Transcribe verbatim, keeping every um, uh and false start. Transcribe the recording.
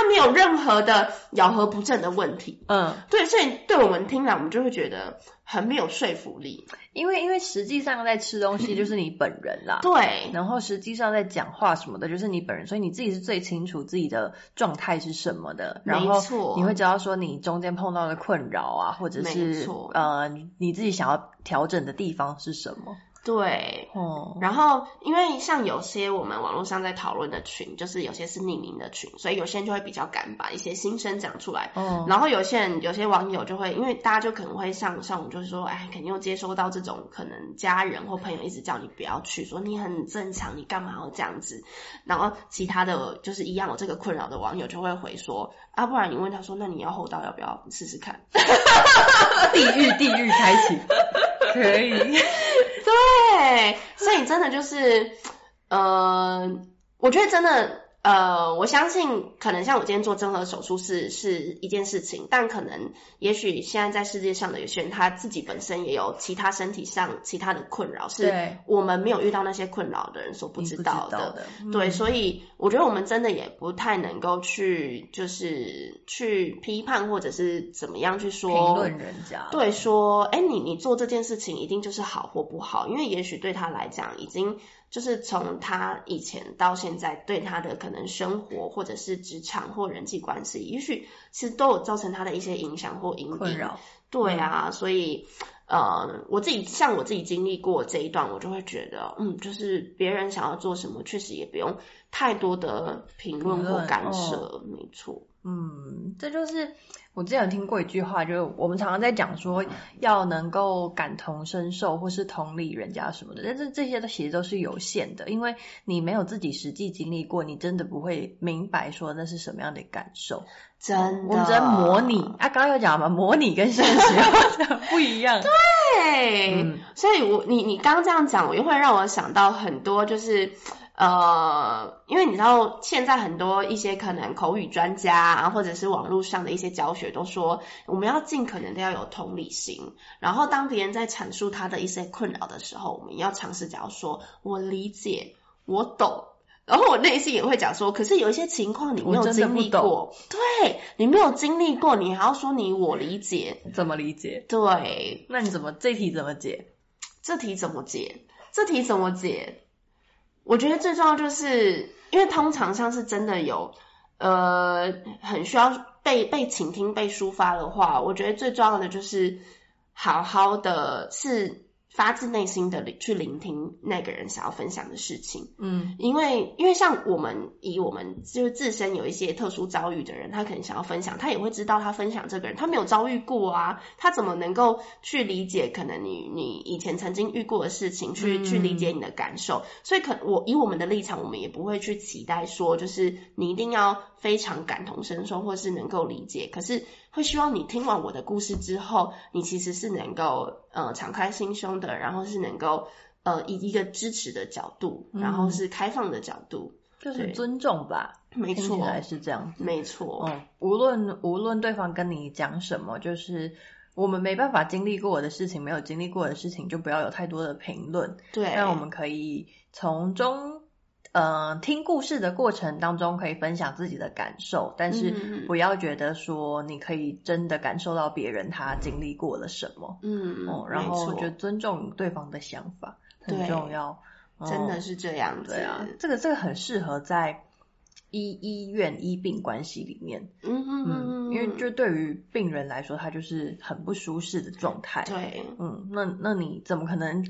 没有任何的咬合不正的问题。嗯，对，所以对我们听来，我们就会觉得很没有说服力。 因为因为实际上在吃东西就是你本人啦， 对， 然后实际上在讲话什么的就是你本人，所以你自己是最清楚自己的状态是什么的，然后你会知道说你中间碰到的困扰啊，或者是呃你自己想要调整的地方是什么。 对，哦，然后因为像有些我们网络上在讨论的群，就是有些是匿名的群，所以有些人就会比较敢把一些心声讲出来。哦，然后有些人有些网友就会，因为大家就可能会像像我们就是说，哎，肯定又接收到这种可能家人或朋友一直叫你不要去，说你很正常，你干嘛要这样子？然后其他的就是一样有这个困扰的网友就会回说，啊，不然你问他说，那你要厚道要不要试试看？ 地狱地狱开启，可以。 对，所以真的就是，呃，我觉得真的，呃，我相信可能像我今天做正颌手术是是一件事情，但可能也许现在在世界上的有些人他自己本身也有其他身体上其他的困扰，是我们没有遇到那些困扰的人所不知道的。 不知道的嗯、 对，所以我觉得我们真的也不太能够去就是去批判或者是怎么样去说评论人家。 对，说，哎，你你做这件事情一定就是好或不好，因为也许对他来讲已经就是从他以前到现在对他的可能生活或者是职场或人际关系，也许其实都有造成他的一些影响或阴影。 困扰。 对啊，嗯、所以呃，我自己像我自己经历过这一段，我就会觉得，嗯，就是别人想要做什么，确实也不用太多的评论或干涉，哦、没错。 嗯，这就是我之前有听过一句话，就是我们常常在讲说要能够感同身受或是同理人家什么的，但是这些其实都是有限的，因为你没有自己实际经历过，你真的不会明白说那是什么样的感受。 真的， 我们只能模拟啊，刚刚有讲嘛，模拟跟现实不一样。 对，嗯、所以我你你刚刚这样讲，我又会让我想到很多，就是呃，因为你知道现在很多一些可能口语专家啊，或者是网络上的一些教学都说，我们要尽可能的要有同理心，然后当别人在阐述他的一些困扰的时候，我们要尝试讲说，我理解，我懂。然后我内心也会讲说，可是有一些情况你没有经历过，对，你没有经历过，你还要说你我理解， 怎么理解？ 对， 那你怎么这题怎么解？ 这题怎么解？这题怎么解？我觉得最重要就是因为通常像是真的有呃很需要被被倾听被抒发的话，我觉得最重要的就是好好的是发自内心的去聆听那个人想要分享的事情。嗯，因为因为像我们以我们就是自身有一些特殊遭遇的人，他可能想要分享，他也会知道他分享这个人他没有遭遇过啊，他怎么能够去理解可能你你以前曾经遇过的事情，去、嗯、去理解你的感受。所以可我以我们的立场，我们也不会去期待说就是你一定要非常感同身受或是能够理解，可是会希望你听完我的故事之后，你其实是能够呃敞开心胸的，然后是能够呃以一个支持的角度，然后是开放的角度， 就是尊重吧。 没错， 听起来是这样子。 没错， 嗯，无论无论对方跟你讲什么，就是我们没办法经历过的事情，没有经历过的事情，就不要有太多的评论。 对， 但我们可以从中。呃，听故事的过程当中可以分享自己的感受，但是不要觉得说你可以真的感受到别人他经历过了什么。嗯，哦，然后就尊重对方的想法很重要。 哦、真的是这样子。 对啊，这个这个很适合在医医院医病关系里面。嗯嗯嗯，因为就对于病人来说，他就是很不舒适的状态。 对， 嗯，那那你怎么可能